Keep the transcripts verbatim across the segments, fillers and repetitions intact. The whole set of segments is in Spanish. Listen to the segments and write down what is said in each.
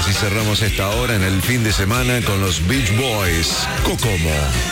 y cerramos esta hora en el fin de semana con los Beach Boys, Kokomo.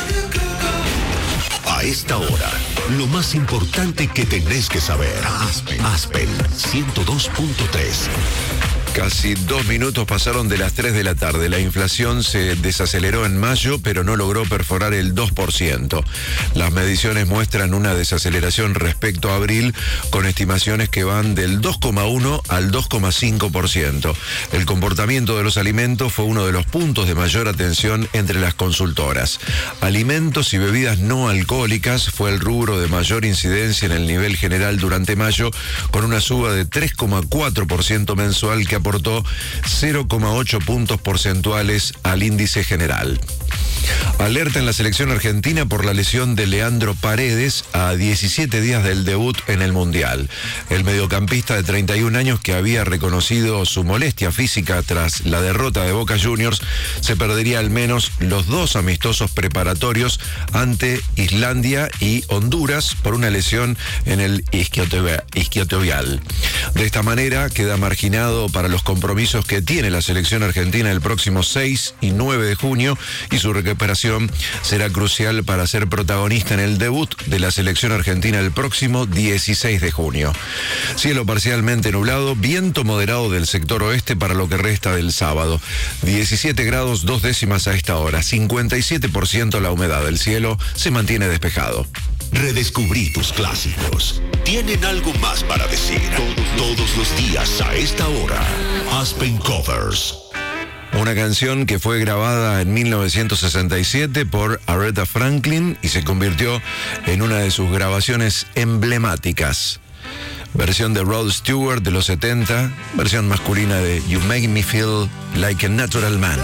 A esta hora, lo más importante que tenés que saber. Aspen, Aspen ciento dos punto tres. Casi dos minutos pasaron de las tres de la tarde. La inflación se desaceleró en mayo, pero no logró perforar el dos por ciento. Las mediciones muestran una desaceleración respecto a abril, con estimaciones que van del dos coma uno al dos coma cinco por ciento. El comportamiento de los alimentos fue uno de los puntos de mayor atención entre las consultoras. Alimentos y bebidas no alcohólicas fue el rubro de mayor incidencia en el nivel general durante mayo, con una suba de tres coma cuatro por ciento mensual que aportó cero coma ocho puntos porcentuales al índice general. Alerta en la selección argentina por la lesión de Leandro Paredes a diecisiete días del debut en el Mundial. El mediocampista de treinta y un años, que había reconocido su molestia física tras la derrota de Boca Juniors, se perdería al menos los dos amistosos preparatorios ante Islandia y Honduras por una lesión en el isquiotibial. De esta manera queda marginado para los compromisos que tiene la selección argentina el próximo seis y nueve de junio, y su recuperación será crucial para ser protagonista en el debut de la selección argentina el próximo dieciséis de junio. Cielo parcialmente nublado, viento moderado del sector oeste para lo que resta del sábado. diecisiete grados dos décimas a esta hora, cincuenta y siete por ciento la humedad. El cielo se mantiene despejado. Redescubrí tus clásicos. Tienen algo más para decir. Todos los días a esta hora. Aspen Covers. Una canción que fue grabada en mil novecientos sesenta y siete por Aretha Franklin y se convirtió en una de sus grabaciones emblemáticas. Versión de Rod Stewart de los setenta, versión masculina de You Make Me Feel Like a Natural Man.